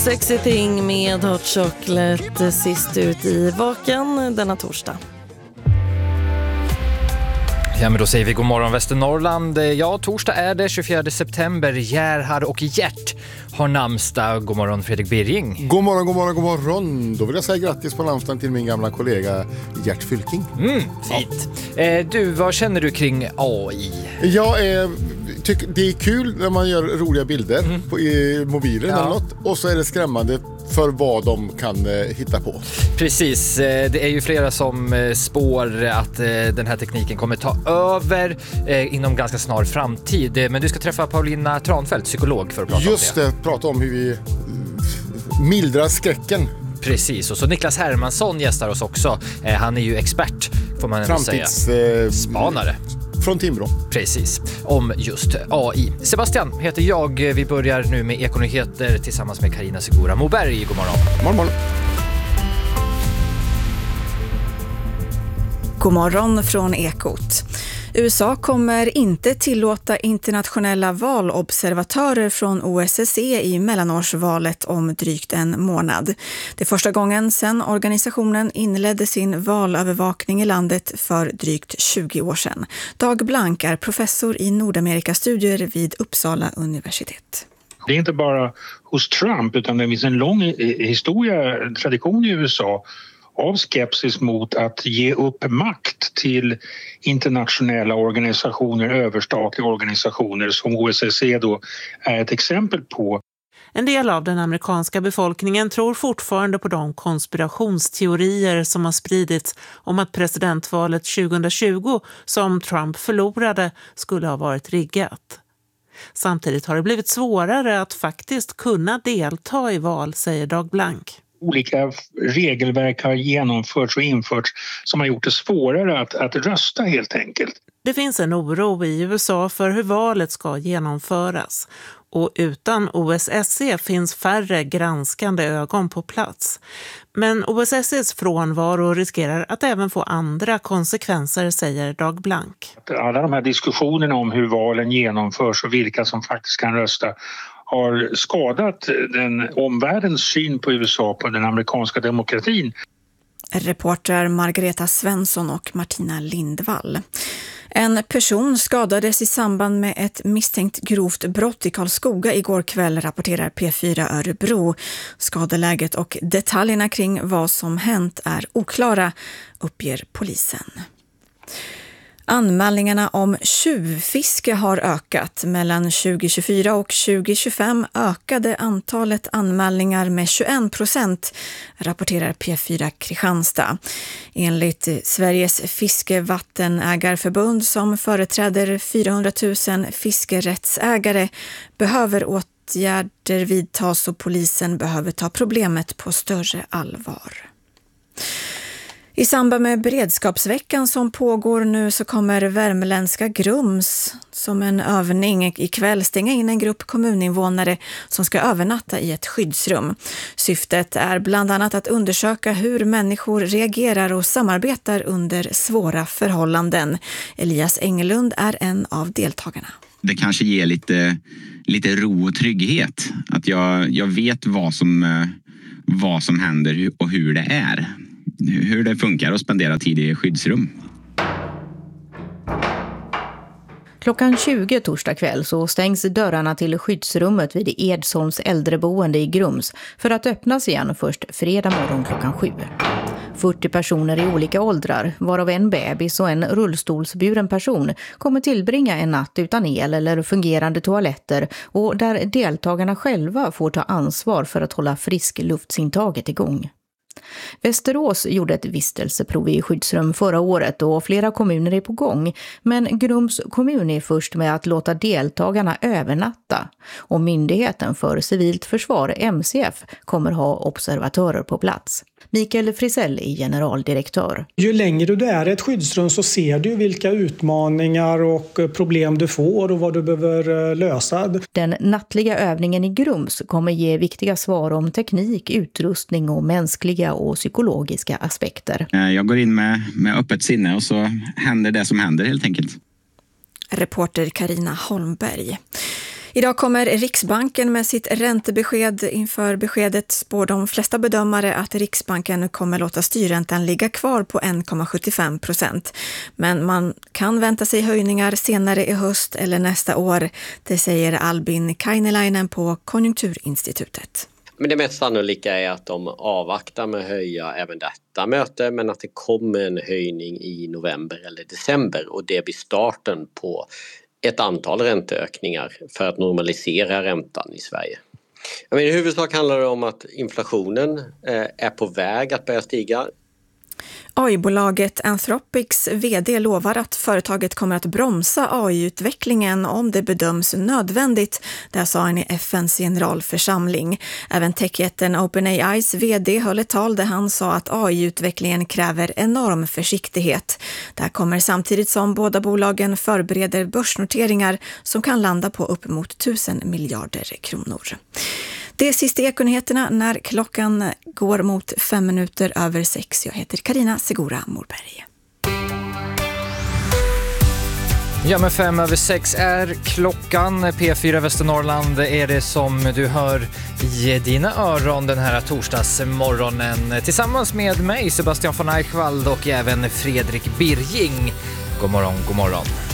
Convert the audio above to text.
Sexy Thing med Hot Chocolate sist ut i Vaken denna torsdag. Ja, men då säger vi god morgon Västernorrland. Ja, torsdag är det 24 september. Gerhard och Gert har namnsdag. God morgon Fredrik Birring. God morgon, god morgon, god morgon. Då vill jag säga grattis på namnsdagen till min gamla kollega Gert Fylking. Fint. Ja. Du, vad känner du kring AI? Jag tycker det är kul när man gör roliga bilder i mobilen eller något. Och så är det skrämmande för vad de kan hitta på. Precis, det är ju flera som spår att den här tekniken kommer ta över inom ganska snar framtid. Men du ska träffa Paulina Tranfeldt, psykolog, för att prata Just om det. Prata om hur vi mildrar skräcken. Precis, och så Niklas Hermansson gästar oss också. Han är ju expert, får man ändå säga. Spanare. Från Timrå. Precis, om just AI. Sebastian heter jag. Vi börjar nu med Ekonyheter tillsammans med Carina Segura Moberg. God morgon. Morgon, morgon. God morgon från Ekot. USA kommer inte tillåta internationella valobservatörer från OSSE i mellanårsvalet om drygt en månad. Det är första gången sedan organisationen inledde sin valövervakning i landet för drygt 20 år sedan. Dag Blank är professor i Nordamerikastudier vid Uppsala universitet. Det är inte bara hos Trump utan det finns en lång tradition i USA av skepsis mot att ge upp makt till internationella organisationer, överstatliga organisationer som OSSE då är ett exempel på. En del av den amerikanska befolkningen tror fortfarande på de konspirationsteorier som har spridits om att presidentvalet 2020 som Trump förlorade skulle ha varit riggat. Samtidigt har det blivit svårare att faktiskt kunna delta i val, säger Dag Blank. Olika regelverk har genomförts och införts som har gjort det svårare att rösta helt enkelt. Det finns en oro i USA för hur valet ska genomföras. Och utan OSSE finns färre granskande ögon på plats. Men OSSEs frånvaro riskerar att även få andra konsekvenser, säger Dag Blank. Alla de här diskussionerna om hur valen genomförs och vilka som faktiskt kan rösta har skadat den omvärldens syn på USA, på den amerikanska demokratin. Reporter Margareta Svensson och Martina Lindvall. En person skadades i samband med ett misstänkt grovt brott i Karlskoga igår kväll, rapporterar P4 Örebro. Skadeläget och detaljerna kring vad som hänt är oklara, uppger polisen. Anmälningarna om tjuvfiske har ökat. Mellan 2024 och 2025 ökade antalet anmälningar med 21%, rapporterar P4 Kristianstad. Enligt Sveriges fiskevattenägarförbund, som företräder 400 000 fiskerättsägare, behöver åtgärder vidtas och polisen behöver ta problemet på större allvar. I samband med beredskapsveckan som pågår nu så kommer värmländska Grums som en övning ikväll stänga in en grupp kommuninvånare som ska övernatta i ett skyddsrum. Syftet är bland annat att undersöka hur människor reagerar och samarbetar under svåra förhållanden. Elias Engelund är en av deltagarna. Det kanske ger lite ro och trygghet. Att jag vet vad som händer och hur det är. Hur det funkar att spendera tid i skyddsrum. Klockan 20 torsdag kväll så stängs dörrarna till skyddsrummet vid Edsholms äldreboende i Grums för att öppnas igen först fredag morgon klockan 7. 40 personer i olika åldrar, varav en bebis och en rullstolsburen person, kommer tillbringa en natt utan el eller fungerande toaletter och där deltagarna själva får ta ansvar för att hålla friskluftsintaget igång. Västerås gjorde ett vistelseprov i skyddsrum förra året och flera kommuner är på gång, men Grums kommun är först med att låta deltagarna övernatta och Myndigheten för civilt försvar, MCF, kommer ha observatörer på plats. Mikael Frisell är generaldirektör. Ju längre du är i ett skyddsrum så ser du vilka utmaningar och problem du får och vad du behöver lösa. Den nattliga övningen i Grums kommer ge viktiga svar om teknik, utrustning och mänskliga och psykologiska aspekter. Jag går in med öppet sinne och så händer det som händer helt enkelt. Reporter Carina Holmberg. Idag kommer Riksbanken med sitt räntebesked. Inför beskedet spår de flesta bedömare att Riksbanken kommer låta styrräntan ligga kvar på 1,75%. Men man kan vänta sig höjningar senare i höst eller nästa år. Det säger Albin Kainelainen på Konjunkturinstitutet. Men det mest sannolika är att de avvaktar med att höja även detta möte, men att det kommer en höjning i november eller december, och det blir starten på ett antal ränteökningar för att normalisera räntan i Sverige. I huvudsak handlar det om att inflationen är på väg att börja stiga. AI-bolaget Anthropics vd lovar att företaget kommer att bromsa AI-utvecklingen om det bedöms nödvändigt. Det sa han i FNs generalförsamling. Även techjätten OpenAIs vd höll ett tal där han sa att AI-utvecklingen kräver enorm försiktighet. Det här kommer samtidigt som båda bolagen förbereder börsnoteringar som kan landa på uppemot 1000 miljarder kronor. Det är sista Ekonyheterna när klockan går mot 6:05. Jag heter Carina Segura Morberg. Ja, men 6:05 är klockan. P4 Västernorrland är det som du hör i dina öron den här torsdagsmorgonen. Tillsammans med mig, Sebastian von Eichwald, och även Fredrik Birging. God morgon, god morgon.